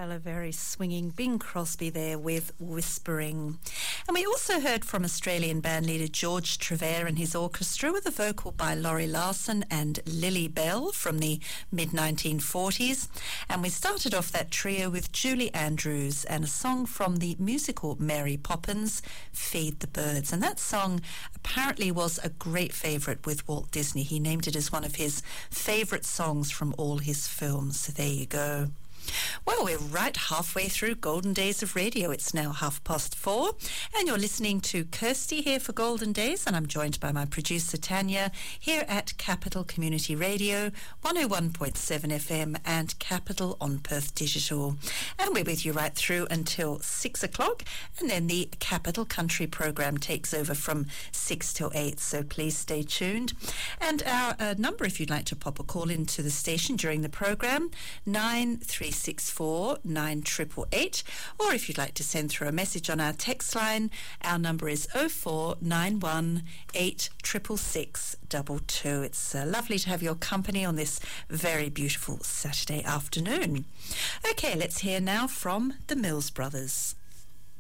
Taylor, very swinging. Bing Crosby there with Whispering. And we also heard from Australian bandleader George Trevare and his orchestra with a vocal by Laurie Larson and Lily Bell from the mid-1940s. And we started off that trio with Julie Andrews and a song from the musical Mary Poppins, Feed the Birds. And that song apparently was a great favourite with Walt Disney. He named it as one of his favourite songs from all his films. So there you go. Well, we're right halfway through Golden Days of Radio. It's now 4:30, and you're listening to Kirsty here for Golden Days, and I'm joined by my producer Tanya here at Capital Community Radio, 101.7 FM and Capital on Perth Digital. And we're with you right through until 6 o'clock, and then the Capital Country program takes over from 6 till 8, so please stay tuned. And our number, if you'd like to pop a call into the station during the program, 9364 9888, or if you'd like to send through a message on our text line, our number is 0491 866 22. It's lovely to have your company on this very beautiful Saturday afternoon. Okay, let's hear now from the Mills Brothers.